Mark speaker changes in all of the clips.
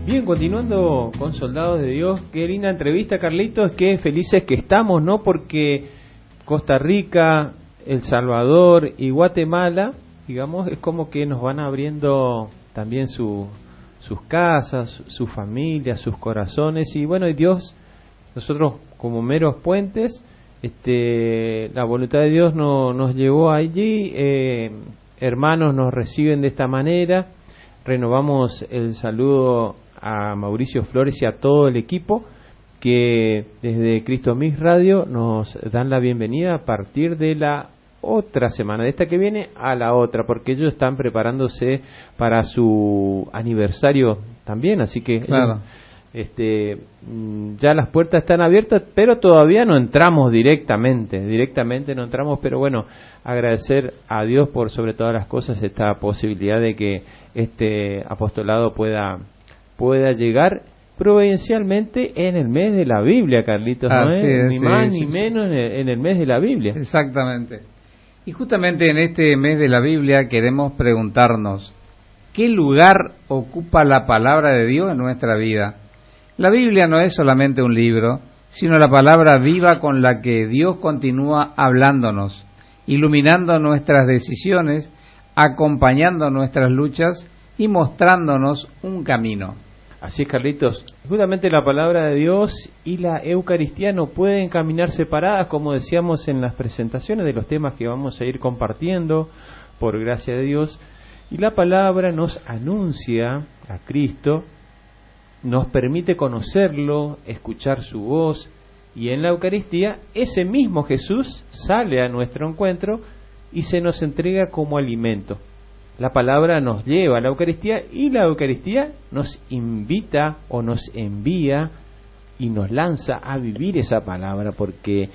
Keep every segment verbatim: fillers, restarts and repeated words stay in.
Speaker 1: Bien, continuando con Soldados de Dios, qué linda entrevista, Carlitos, qué felices que estamos, ¿no? Porque Costa Rica, El Salvador y Guatemala, digamos, es como que nos van abriendo también su, sus casas, sus familias, sus corazones, y bueno, y Dios, nosotros como meros puentes, este, la voluntad de Dios no, nos llevó allí, eh, hermanos nos reciben de esta manera. Renovamos el saludo a Mauricio Flores y a todo el equipo que desde Cristo Mix Radio nos dan la bienvenida a partir de la otra semana, de esta que viene a la otra, porque ellos están preparándose para su aniversario también, así que
Speaker 2: claro.
Speaker 1: este ya las puertas están abiertas, pero todavía no entramos directamente, directamente no entramos, pero bueno, agradecer a Dios por sobre todas las cosas esta posibilidad de que este apostolado pueda pueda llegar providencialmente en el mes de la Biblia, Carlitos, ¿no es?
Speaker 2: es,
Speaker 1: Ni
Speaker 2: sí,
Speaker 1: más
Speaker 2: sí,
Speaker 1: ni
Speaker 2: sí,
Speaker 1: menos
Speaker 2: sí.
Speaker 1: En, el, en el mes de la Biblia.
Speaker 2: Exactamente. Y justamente en este mes de la Biblia queremos preguntarnos, ¿qué lugar ocupa la palabra de Dios en nuestra vida? La Biblia no es solamente un libro, sino la palabra viva con la que Dios continúa hablándonos, iluminando nuestras decisiones, acompañando nuestras luchas y mostrándonos un camino.
Speaker 1: Así es, Carlitos. Justamente la palabra de Dios y la Eucaristía no pueden caminar separadas, como decíamos en las presentaciones de los temas que vamos a ir compartiendo, por gracia de Dios. Y la palabra nos anuncia a Cristo, nos permite conocerlo, escuchar su voz, y en la Eucaristía ese mismo Jesús sale a nuestro encuentro y se nos entrega como alimento. La palabra nos lleva a la Eucaristía y la Eucaristía nos invita o nos envía y nos lanza a vivir esa palabra, porque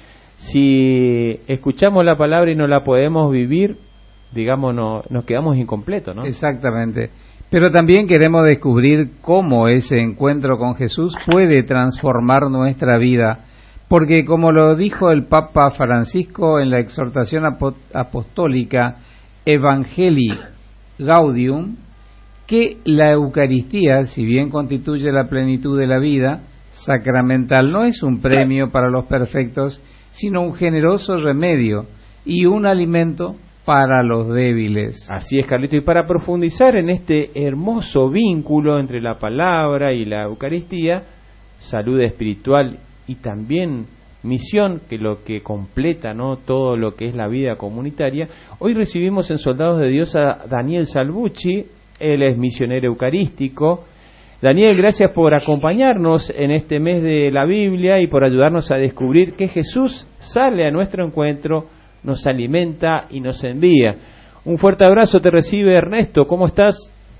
Speaker 1: si escuchamos la palabra y no la podemos vivir, digamos, no, nos quedamos incompletos, ¿no?
Speaker 2: Exactamente. Pero también queremos descubrir cómo ese encuentro con Jesús puede transformar nuestra vida, porque como lo dijo el Papa Francisco en la exhortación apostólica Evangelii Gaudium, que la Eucaristía, si bien constituye la plenitud de la vida sacramental, no es un premio para los perfectos, sino un generoso remedio y un alimento para los débiles.
Speaker 1: Así es, Carlito, y para profundizar en este hermoso vínculo entre la palabra y la Eucaristía, salud espiritual y también misión, que lo que completa, ¿no?, todo lo que es la vida comunitaria. Hoy recibimos en Soldados de Dios a Daniel Salvucci. Él es misionero eucarístico. Daniel, gracias por acompañarnos en este mes de la Biblia y por ayudarnos a descubrir que Jesús sale a nuestro encuentro, nos alimenta y nos envía. Un fuerte abrazo te recibe Ernesto, ¿cómo estás?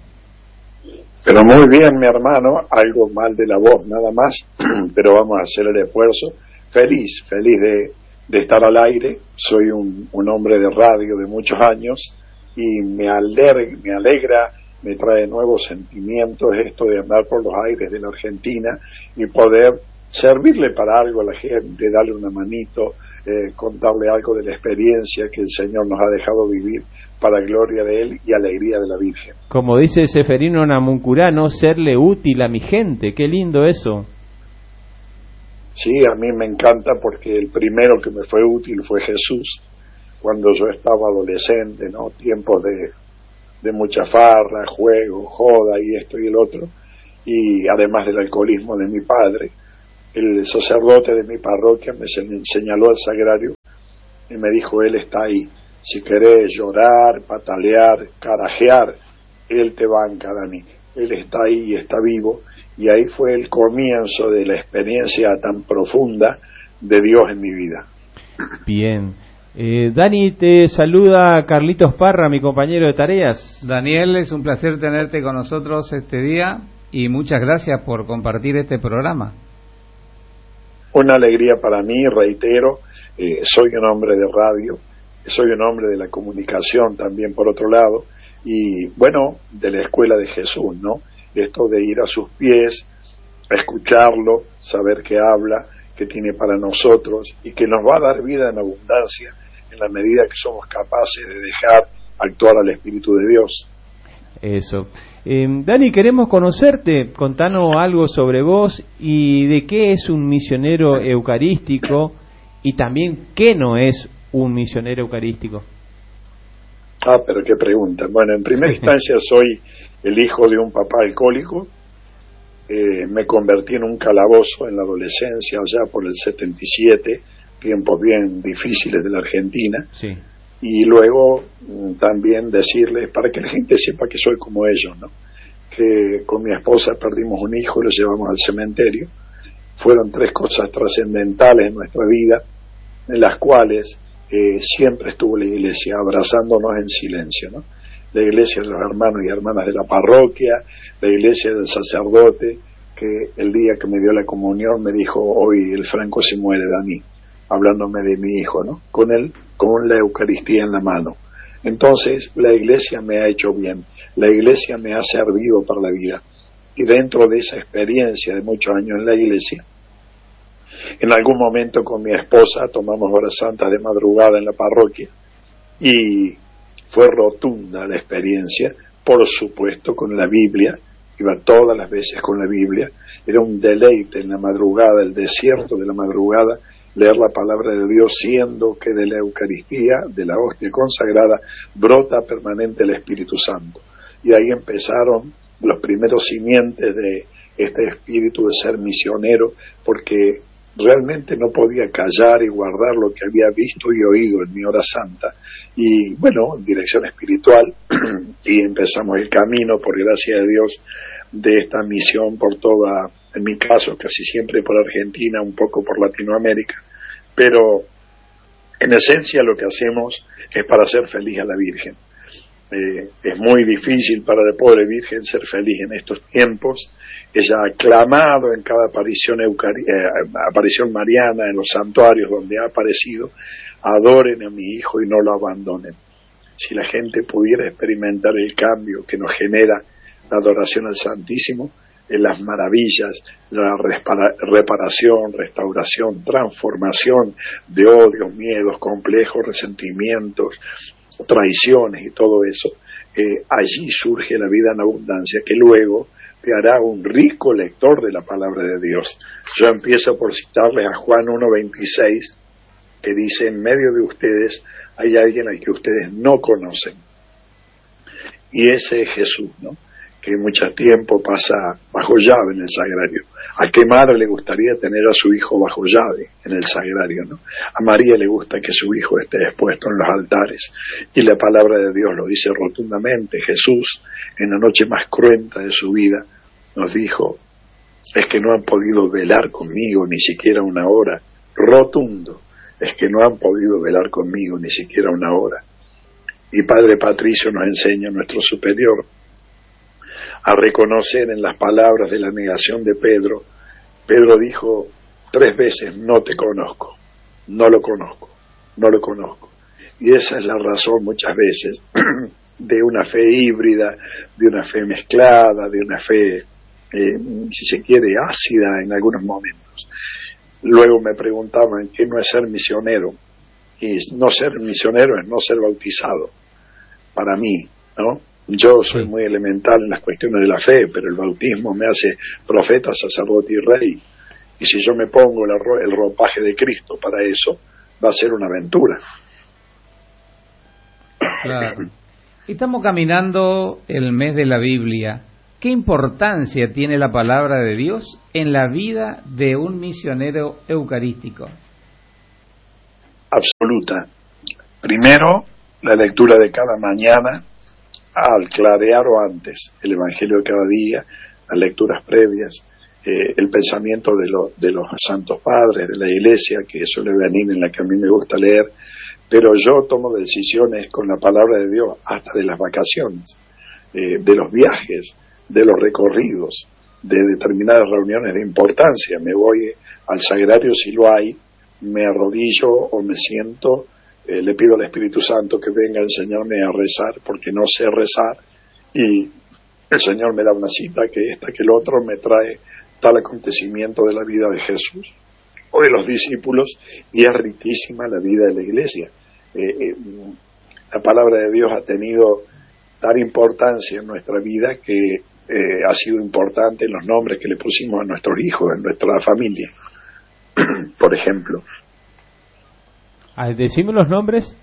Speaker 3: Pero muy bien, mi hermano, algo mal de la voz nada más, pero vamos a hacer el esfuerzo. Feliz, feliz de, de estar al aire. Soy un, un hombre de radio de muchos años y me alegra, me alegra, me trae nuevos sentimientos esto de andar por los aires de la Argentina y poder servirle para algo a la gente, darle una manito, eh, contarle algo de la experiencia que el Señor nos ha dejado vivir para gloria de Él y alegría de la Virgen.
Speaker 1: Como dice Seferino Namuncurá, serle útil a mi gente, qué lindo eso.
Speaker 3: Sí, a mí me encanta porque el primero que me fue útil fue Jesús, cuando yo estaba adolescente, ¿no? Tiempos de, de mucha farra, juego, joda y esto y el otro, y además del alcoholismo de mi padre, el sacerdote de mi parroquia me señaló al sagrario y me dijo, Él está ahí, si querés llorar, patalear, carajear, Él te banca, Dani, Él está ahí y está vivo. Y ahí fue el comienzo de la experiencia tan profunda de Dios en mi vida.
Speaker 1: Bien. Eh, Dani, te saluda Carlitos Parra, mi compañero de tareas.
Speaker 2: Daniel, es un placer tenerte con nosotros este día y muchas gracias por compartir este programa.
Speaker 3: Una alegría para mí, reitero, eh, soy un hombre de radio, soy un hombre de la comunicación también por otro lado, y bueno, de la escuela de Jesús, ¿no? Esto de ir a sus pies, escucharlo, saber que habla, que tiene para nosotros y que nos va a dar vida en abundancia en la medida que somos capaces de dejar actuar al Espíritu de Dios.
Speaker 1: Eso. Eh, Dani, queremos conocerte. Contanos algo sobre vos y de qué es un misionero eucarístico y también qué no es un misionero eucarístico.
Speaker 3: Ah, pero qué pregunta. Bueno, en primera instancia soy el hijo de un papá alcohólico. Eh, me convertí en un calabozo en la adolescencia, allá por el setenta y siete, tiempos bien difíciles de la Argentina.
Speaker 1: Sí.
Speaker 3: Y luego mm, también decirles, para que la gente sepa que soy como ellos, ¿no? Que con mi esposa perdimos un hijo y lo llevamos al cementerio. Fueron tres cosas trascendentales en nuestra vida, en las cuales eh, siempre estuvo la iglesia abrazándonos en silencio, ¿no? La iglesia de los hermanos y hermanas de la parroquia, la iglesia del sacerdote, que el día que me dio la comunión me dijo, hoy el Franco se muere, Dani, hablándome de mi hijo, ¿no? Con él, con la Eucaristía en la mano. Entonces, la iglesia me ha hecho bien, la iglesia me ha servido para la vida. Y dentro de esa experiencia de muchos años en la iglesia, en algún momento con mi esposa tomamos horas santas de madrugada en la parroquia y fue rotunda la experiencia, por supuesto con la Biblia, iba todas las veces con la Biblia, era un deleite en la madrugada, el desierto de la madrugada, leer la palabra de Dios, siendo que de la Eucaristía, de la hostia consagrada, brota permanente el Espíritu Santo. Y ahí empezaron los primeros simientes de este espíritu de ser misionero, porque realmente no podía callar y guardar lo que había visto y oído en mi hora santa. Y bueno, en dirección espiritual, y empezamos el camino, por gracia de Dios, de esta misión por toda, en mi caso, casi siempre por Argentina, un poco por Latinoamérica, pero en esencia lo que hacemos es para hacer feliz a la Virgen. Eh, es muy difícil para la pobre Virgen ser feliz en estos tiempos. Ella ha clamado en cada aparición, eucari- eh, aparición mariana, en los santuarios donde ha aparecido, adoren a mi hijo y no lo abandonen. Si la gente pudiera experimentar el cambio que nos genera la adoración al Santísimo, en las maravillas, la repara- reparación, restauración, transformación de odios, miedos, complejos, resentimientos, traiciones y todo eso, eh, allí surge la vida en abundancia que luego te hará un rico lector de la palabra de Dios. Yo empiezo por citarles a Juan uno veintiséis, que dice, en medio de ustedes hay alguien al que ustedes no conocen, y ese es Jesús, ¿no? Que mucho tiempo pasa bajo llave en el sagrario. ¿A qué madre le gustaría tener a su hijo bajo llave en el sagrario, no? A María le gusta que su hijo esté expuesto en los altares, y la palabra de Dios lo dice rotundamente. Jesús, en la noche más cruenta de su vida, nos dijo, es que no han podido velar conmigo ni siquiera una hora. Rotundo, es que no han podido velar conmigo ni siquiera una hora. Y Padre Patricio nos enseña, nuestro superior, a reconocer en las palabras de la negación de Pedro. Pedro dijo tres veces, no te conozco, no lo conozco, no lo conozco. Y esa es la razón muchas veces de una fe híbrida, de una fe mezclada, de una fe, eh, si se quiere, ácida en algunos momentos. Luego me preguntaban, ¿qué no es ser misionero? Y no ser misionero es no ser bautizado, para mí, ¿no? Yo soy muy elemental en las cuestiones de la fe, pero el bautismo me hace profeta, sacerdote y rey. Y si yo me pongo la ro- el ropaje de Cristo para eso, va a ser una aventura.
Speaker 2: Claro. Estamos caminando el mes de la Biblia. ¿Qué importancia tiene la palabra de Dios en la vida de un misionero eucarístico?
Speaker 3: Absoluta. Primero, la lectura de cada mañana, al clarear o antes, el Evangelio de cada día, las lecturas previas, eh, el pensamiento de, lo, de los santos padres de la Iglesia, que suele venir en la que a mí me gusta leer, pero yo tomo decisiones con la palabra de Dios hasta de las vacaciones, eh, de los viajes, de los recorridos, de determinadas reuniones de importancia. Me voy al sagrario si lo hay, me arrodillo o me siento, eh, le pido al Espíritu Santo que venga a enseñarme a rezar porque no sé rezar, y el Señor me da una cita que esta, que el otro me trae tal acontecimiento de la vida de Jesús o de los discípulos, y es riquísima la vida de la Iglesia. Eh, eh, la palabra de Dios ha tenido dar importancia en nuestra vida que eh, ha sido importante en los nombres que le pusimos a nuestros hijos, en nuestra familia, por ejemplo.
Speaker 1: Ah, decime los nombres.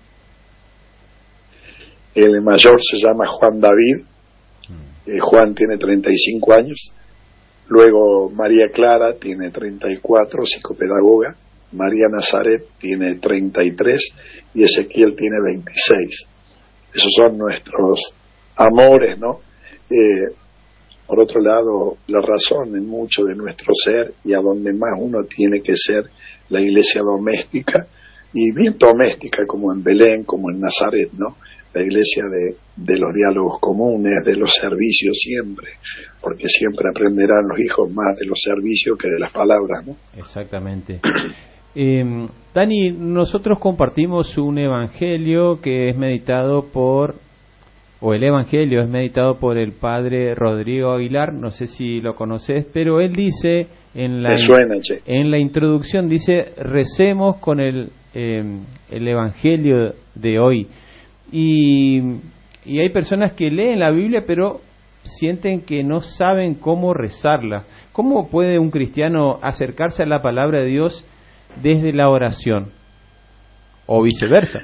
Speaker 3: El mayor se llama Juan David, eh, Juan tiene treinta y cinco años, luego María Clara tiene treinta y cuatro, psicopedagoga, María Nazaret tiene treinta y tres y Ezequiel tiene veintiséis. Esos son nuestros amores, ¿no? Eh, por otro lado, la razón en mucho de nuestro ser y a donde más uno tiene que ser la iglesia doméstica, y bien doméstica como en Belén, como en Nazaret, ¿no? La iglesia de, de los diálogos comunes, de los servicios siempre, porque siempre aprenderán los hijos más de los servicios que de las palabras, ¿no?
Speaker 1: Exactamente. Eh, Dani, nosotros compartimos un evangelio que es meditado por, o el evangelio es meditado por el padre Rodrigo Aguilar, no sé si lo conoces, pero él dice en la,
Speaker 3: Me suena, che.
Speaker 1: en la introducción, dice, recemos con el, eh, el evangelio de hoy. Y, y hay personas que leen la Biblia pero sienten que no saben cómo rezarla. ¿Cómo puede un cristiano acercarse a la palabra de Dios desde la oración? O viceversa.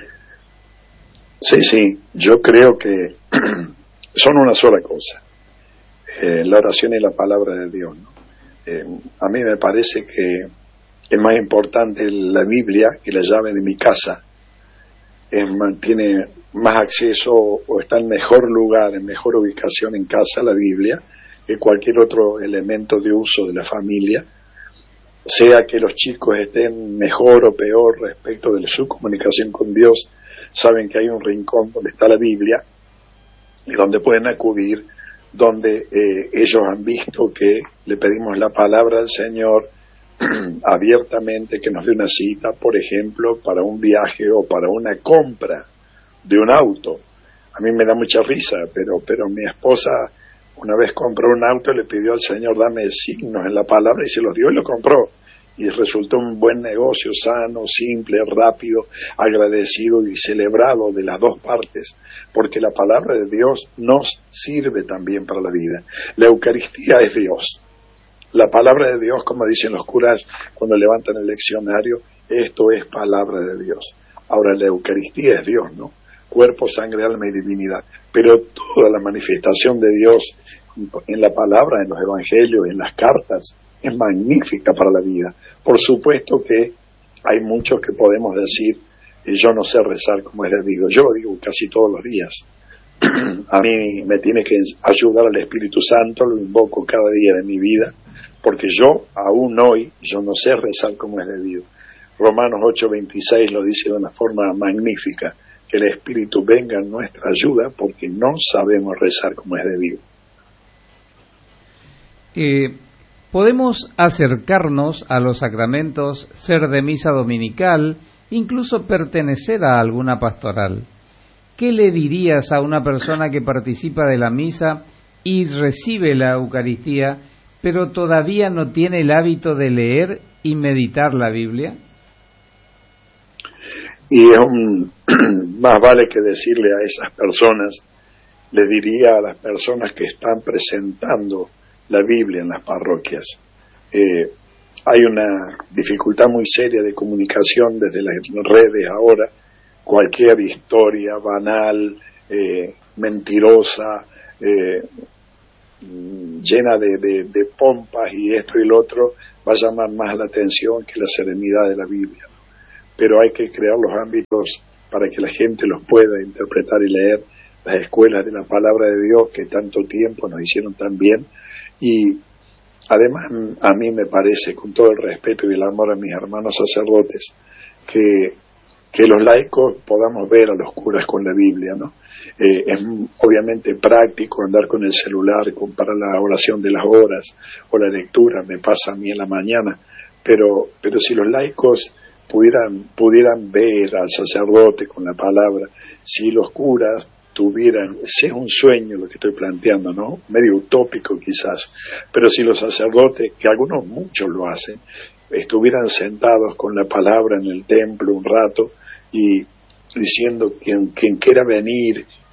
Speaker 3: Sí, sí, yo creo que son una sola cosa, eh, la oración y la palabra de Dios, ¿no? Eh, a mí me parece que es más importante la Biblia que la llave de mi casa. Es, tiene más acceso o está en mejor lugar, en mejor ubicación en casa la Biblia que cualquier otro elemento de uso de la familia, sea que los chicos estén mejor o peor respecto de su comunicación con Dios, saben que hay un rincón donde está la Biblia y donde pueden acudir, donde eh, ellos han visto que le pedimos la palabra al Señor abiertamente, que nos dé una cita, por ejemplo, para un viaje o para una compra de un auto. A mí me da mucha risa, pero pero mi esposa una vez compró un auto y le pidió al Señor, dame signos en la palabra, y se los dio y lo compró. Y resultó un buen negocio, sano, simple, rápido, agradecido y celebrado de las dos partes, porque la palabra de Dios nos sirve también para la vida. La Eucaristía es Dios. La palabra de Dios, como dicen los curas cuando levantan el leccionario, esto es palabra de Dios. Ahora, la Eucaristía es Dios, ¿no? Cuerpo, sangre, alma y divinidad. Pero toda la manifestación de Dios en la palabra, en los evangelios, en las cartas, es magnífica para la vida. Por supuesto que hay muchos que podemos decir, yo no sé rezar como es debido. Yo lo digo casi todos los días. A mí me tiene que ayudar el Espíritu Santo, lo invoco cada día de mi vida, porque yo, aún hoy, yo no sé rezar como es debido. Romanos ocho veintiséis lo dice de una forma magnífica, que el Espíritu venga en nuestra ayuda porque no sabemos rezar como es debido.
Speaker 2: Eh, podemos acercarnos a los sacramentos, ser de misa dominical, incluso pertenecer a alguna pastoral. ¿Qué le dirías a una persona que participa de la misa y recibe la Eucaristía, pero todavía no tiene el hábito de leer y meditar la Biblia?
Speaker 3: Y es un, más vale que decirle a esas personas, les diría a las personas que están presentando la Biblia en las parroquias, eh, hay una dificultad muy seria de comunicación desde las redes ahora. Cualquier historia banal, eh, mentirosa, eh, llena de, de, de pompas y esto y lo otro, va a llamar más la atención que la serenidad de la Biblia. Pero hay que crear los ámbitos para que la gente los pueda interpretar y leer, las escuelas de la palabra de Dios que tanto tiempo nos hicieron tan bien. Y además a mí me parece, con todo el respeto y el amor a mis hermanos sacerdotes, que, que los laicos podamos ver a los curas con la Biblia, ¿no? Eh, es obviamente práctico andar con el celular para la oración de las horas o la lectura, me pasa a mí en la mañana, pero, pero si los laicos pudieran, pudieran ver al sacerdote con la palabra, si los curas tuvieran, sea un sueño lo que estoy planteando, ¿no? Medio utópico quizás, pero si los sacerdotes, que algunos muchos lo hacen, estuvieran sentados con la palabra en el templo un rato y diciendo quien, quien quiera venir,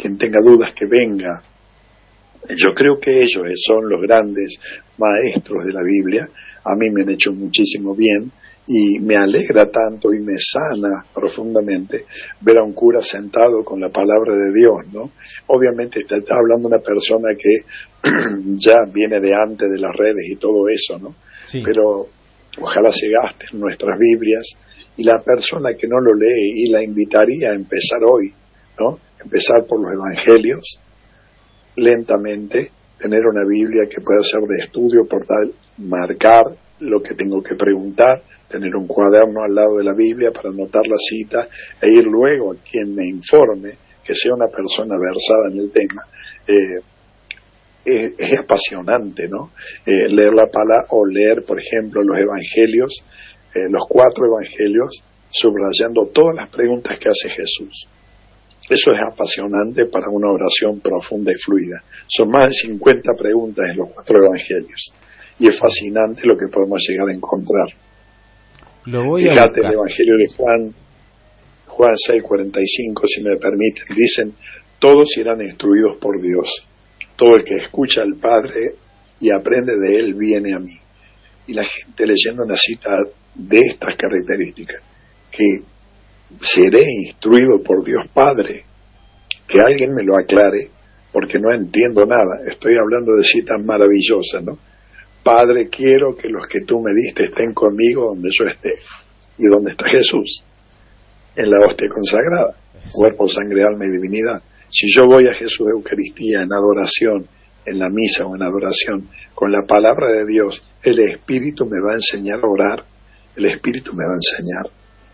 Speaker 3: quien tenga dudas que venga. Yo creo que ellos son los grandes maestros de la Biblia. A mí me han hecho muchísimo bien y me alegra tanto y me sana profundamente ver a un cura sentado con la palabra de Dios, ¿no? Obviamente está, está hablando una persona que ya viene de antes de las redes y todo eso, ¿no? Sí. Pero ojalá se gasten nuestras Biblias, y la persona que no lo lee, y la invitaría a empezar hoy, ¿no? Empezar por los Evangelios, lentamente, tener una Biblia que pueda ser de estudio, por tal, marcar lo que tengo que preguntar, tener un cuaderno al lado de la Biblia para anotar la cita e ir luego a quien me informe, que sea una persona versada en el tema. Eh, es, es apasionante, ¿no? Eh, leer la palabra, o leer, por ejemplo, los Evangelios, eh, los cuatro Evangelios, subrayando todas las preguntas que hace Jesús. Eso es apasionante para una oración profunda y fluida. Son más de cincuenta preguntas en los cuatro Evangelios, y es fascinante lo que podemos llegar a encontrar.
Speaker 1: Lo voy
Speaker 3: Fíjate
Speaker 1: a
Speaker 3: el Evangelio de Juan, Juan seis cuarenta y cinco, si me permiten, dicen: todos serán instruidos por Dios. Todo el que escucha al Padre y aprende de Él viene a mí. Y la gente leyendo una cita de estas características, que seré instruido por Dios Padre, que alguien me lo aclare, porque no entiendo nada. Estoy hablando de citas maravillosas, ¿no? Padre, quiero que los que tú me diste estén conmigo donde yo esté. ¿Y dónde está Jesús? En la hostia consagrada, cuerpo, sangre, alma y divinidad. Si yo voy a Jesús de Eucaristía en adoración, en la misa o en adoración, con la palabra de Dios, el Espíritu me va a enseñar a orar, el Espíritu me va a enseñar.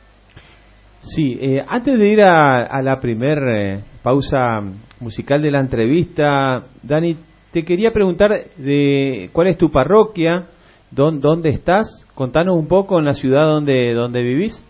Speaker 1: Sí, eh, antes de ir a, a la primer eh, pausa musical de la entrevista, Dani, te quería preguntar de cuál es tu parroquia, dónde, dónde estás, contanos un poco en la ciudad donde, donde vivís.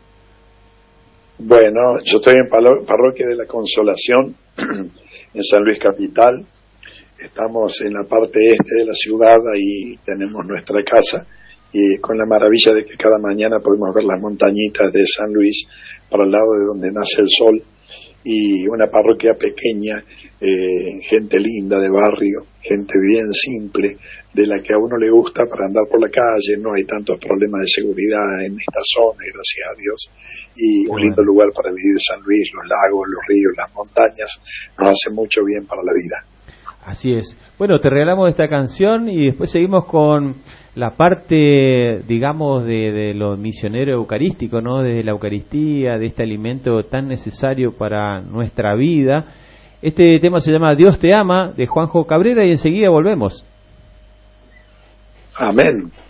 Speaker 3: Bueno, yo estoy en Parroquia de la Consolación, en San Luis Capital. Estamos en la parte este de la ciudad, ahí tenemos nuestra casa, y con la maravilla de que cada mañana podemos ver las montañitas de San Luis para el lado de donde nace el sol, y una parroquia pequeña, eh, gente linda de barrio, gente bien simple, de la que a uno le gusta para andar por la calle. No hay tantos problemas de seguridad en esta zona, gracias a Dios, y un lindo lugar para vivir San Luis, los lagos, los ríos, las montañas, nos hace mucho bien para la vida.
Speaker 1: Así es. Bueno, te regalamos esta canción y después seguimos con la parte, digamos, de, de lo misionero eucarístico, ¿no? Desde la Eucaristía, de este alimento tan necesario para nuestra vida. Este tema se llama Dios te ama, de Juanjo Cabrera, y enseguida volvemos.
Speaker 3: Amén.